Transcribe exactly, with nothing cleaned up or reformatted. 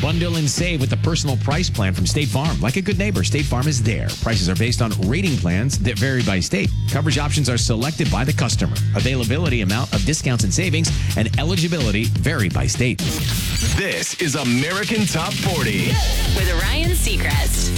Bundle and save with the personal price plan from State Farm. Like a good neighbor, State Farm is there. Prices are based on rating plans that vary by state. Coverage options are selected by the customer. Availability, amount of discounts and savings, and eligibility vary by state. This is American Top forty with Ryan Seacrest.